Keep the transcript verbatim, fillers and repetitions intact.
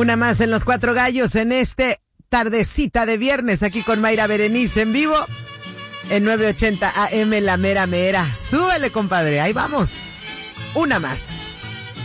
Una más en Los Cuatro Gallos en este tardecita de viernes aquí con Mayra Berenice en vivo en nueve ochenta A M La Mera Mera. Súbele, compadre, ahí vamos. Una más.